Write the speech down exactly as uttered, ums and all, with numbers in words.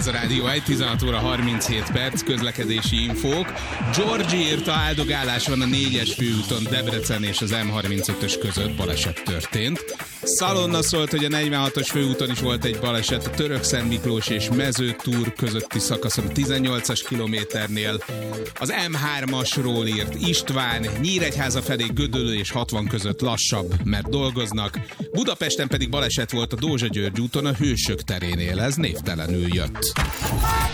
Ez a Rádió egy, tizenhat óra harminchét perc, közlekedési infók. Georgi írta, áldogálás van a négyes főúton Debrecen és az M harmincötös között, baleset történt. Szalonna szólt, hogy a negyvenhatos főúton is volt egy baleset, a Törökszent Miklós és Mezőtúr közötti szakaszon a tizennyolcas kilométernél. Az M hármasról írt István, Nyíregyháza felé Gödöllő és hatvan között lassabb, mert dolgoznak. Budapesten pedig baleset volt a Dózsa György úton a Hősök terénél, ez névtelenül jött.